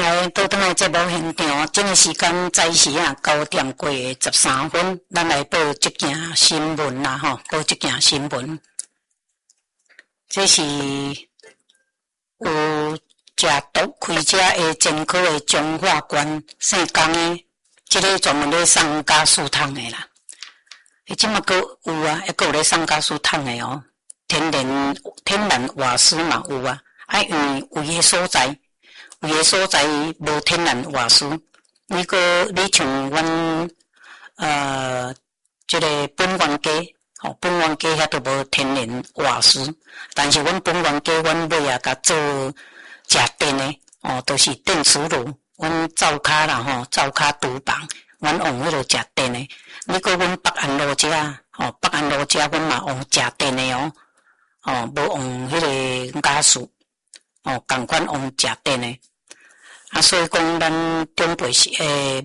来倒转来节目现场，这个时间早时9点过13分，咱来报这件新闻啦吼，报这件新闻。这是有食毒开车的前科的中华县姓江的，这个专门咧送家属汤的啦。伊即马阁有啊，还阁有咧送家属汤的哦。天然瓦斯嘛有啊，因为有诶所在。有诶所在无天然瓦斯，你像阮这个本源街，本源街遐都无天然瓦斯，但是阮本源街阮尾啊甲做食电诶，都是电磁炉，阮灶骹啦灶骹厨房，阮用迄个食电诶。你讲阮北安路遮，北安路遮阮嘛用食电诶无用迄个家属，共款用食电诶。所以讲咱中辈是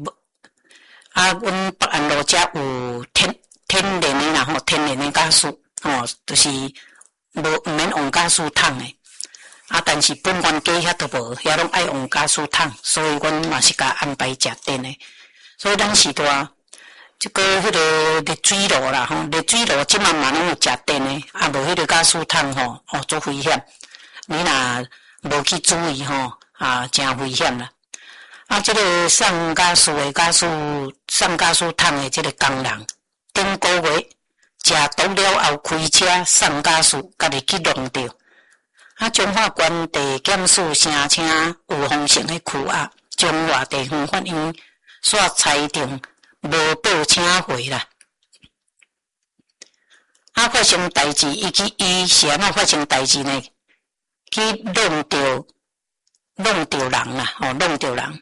阮北安路遮有天然诶啦天然诶家属，就是毋免用家属桶诶。但是本源街遐都无，遐拢爱用家属桶，所以阮嘛是甲安排食电诶。所以咱时代即个迄个热水炉啦热水炉即嘛嘛拢有食电诶，无迄个家属桶足危险。你若无去注意真危险啦。这个送家属送家属桶的这个工人，顶个月食毒了后开车送家属，家己去弄着。中华县地检署声称有风险的区压，中华地方法院煞裁定无报请回啦。发生代志，伊是安怎发生代志呢？去弄着人啦，弄着人。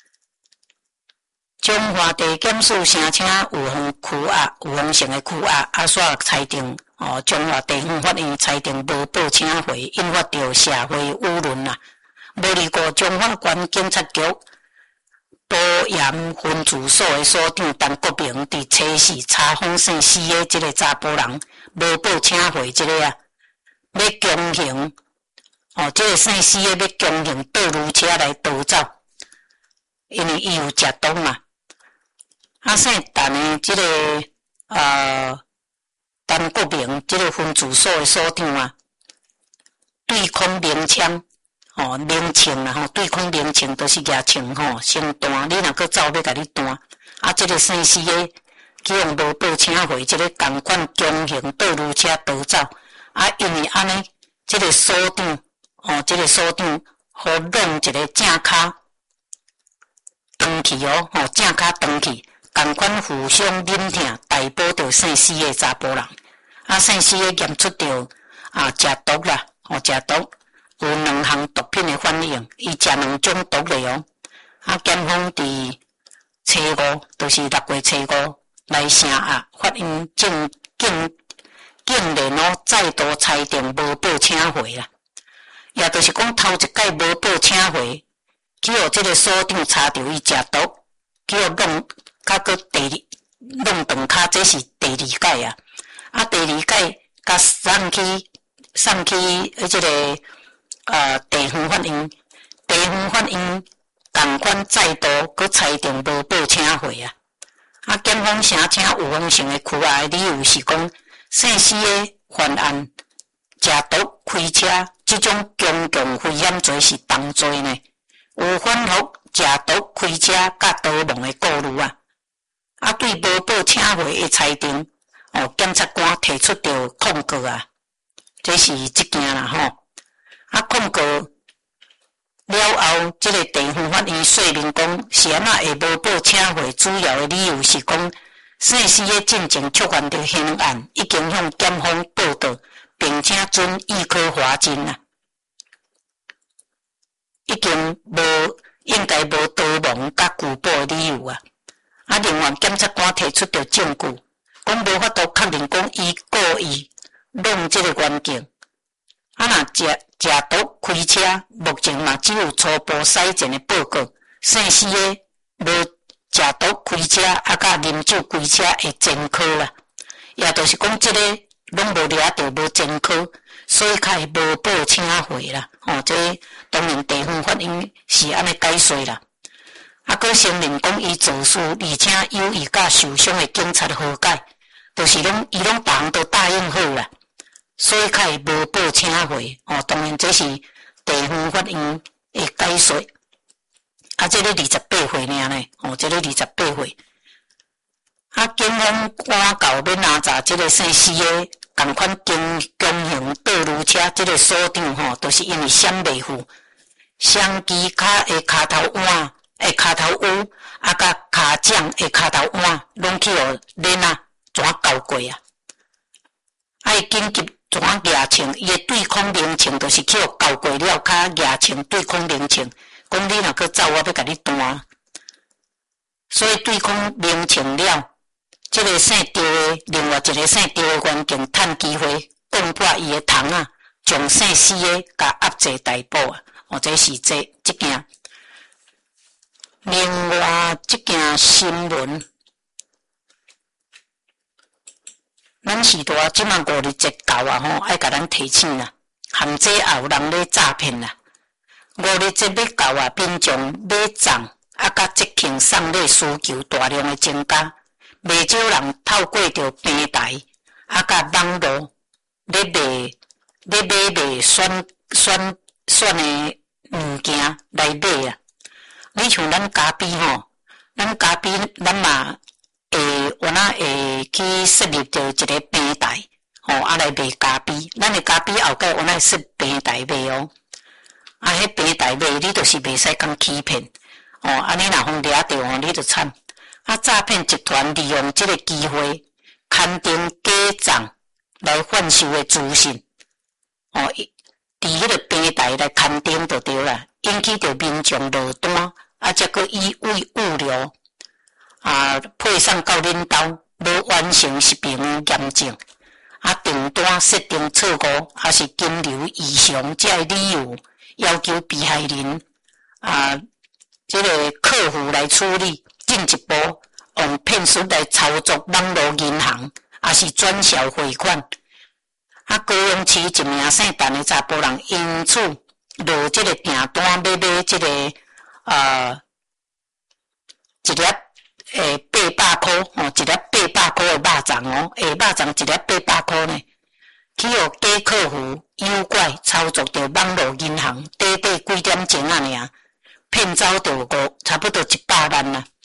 中华地检署声称有风险的区压，煞裁定中华地方法院裁定无报请回，引发着社会舆论啦。无离过中华县检察局保严分驻所的所长陈国明伫初四查封姓施的这个查甫人无报请回这个要强行这个姓施的要强行倒路车来逃走，因为伊有食毒嘛。姓陈的这个陈国明这个分驻所的所长对空鸣枪鸣枪啦对空鸣枪都是举枪先弹，你若搁走要甲你弹。这个姓施的去用无报请回，这个共款强行倒路车逃走。因为安尼，这个所长好弄一个正骹长去正骹长去。共款互相忍痛逮捕着姓施的查甫人，姓施的验出着食毒啦，食毒有2项毒品的反应，伊食2种毒类检方伫初5，就是6月初5来声押，法院竟然再度裁定无报请回啦，也就是讲头一届无报请回，去互这个所长查着伊食毒，去互弄。个弄断骹，这是第2届啊。第2届甲送去这个地方法院，共款再度佮裁定无报请回啊。检方声称有风险的区压的理由是讲，姓施的犯案食毒开车，这种公共危险罪是重罪呢，有反复食毒开车甲逃亡的顾虑啊。对无报请回的裁定，检察官提出着控告啊，这是一件啦控告了后，这个地方法院说明讲，是安会无报请回，主要的理由是讲，姓施的进前触犯着刑案，已经向检方报道，并且准预科罚金啊，已经应该无逃亡甲拒捕的理由啊。另外，检察官提出着证据，讲无法度确认讲伊故意弄这个环境。若食毒开车，目前嘛只有初步筛检的报告，姓施的无食毒开车甲啉酒开车的前科啦，也就是讲这个拢无掠着无前科，所以才会无报请回啦。 这当然地方法院是安尼解说啦。佫承认讲伊做事，而且有伊甲受伤的警察和解，就是伊拢逐项都答应好啦，所以才会无报请回。当然这是地方法院的解说。这个28岁尔呢，这个28岁。警方赶到要拿查这个姓施的同款经营道路车这个所长就是因为闪袂赴，双机卡的骹头碗的骹头乌，甲骹掌的骹头碗，拢去互链怎交过啊？伊紧急怎举证？伊的对空名称就是去互交过了，较举证对空名称，讲你若去走，我要甲你断。所以对空名称了。这个姓赵的，另外一个姓赵的员警趁机会攻破伊的窗将姓施的甲压制逮捕这是这件。另外这件新闻，咱时代即马5日节到爱甲咱提醒啦，含这也有人咧诈骗啦。5日节要到民众买账甲节庆送礼需求大量的增加。不少人透过着平台甲网络咧卖选的物件来买啊。你像咱咖啡咱咖啡咱嘛会去设立着一个平台来卖咖啡。咱的咖啡后盖设平台卖迄平台卖你就是袂使讲欺骗安尼若互掠着你就惨。诈骗集团利用这个机会刊登假账来贩售的资讯伫迄个平台来刊登就对啦，引起着民众落单则佫以为物流配送到恁兜，无完成实名验证订单设定错误是金流异常这个理由，要求被害人这个客户来处理。进一步用骗术来操作网络银行，是转销汇款。高雄市一名姓陈的查甫人，因此落这个订单要买这个一粒800块一粒800块的肉粽肉粽一粒800块呢，去互假客户诱拐操作着网络银行，短几点钟尔，骗走着差不多100万啦。